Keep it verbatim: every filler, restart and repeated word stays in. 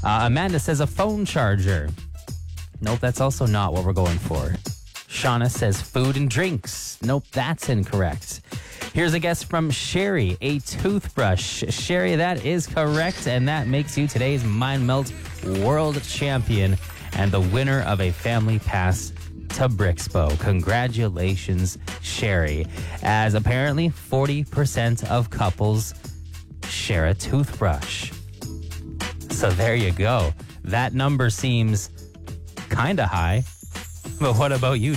Uh, Amanda says a phone charger. Nope, that's also not what we're going for. Shauna says food and drinks. Nope, that's incorrect. Here's a guess from Sherry, a toothbrush. Sherry, that is correct, and that makes you today's Mind Melt World Champion and the winner of a family pass to Brixpo. Congratulations, Sherry, as apparently forty percent of couples share a toothbrush. So there you go. That number seems kind of high, but what about you?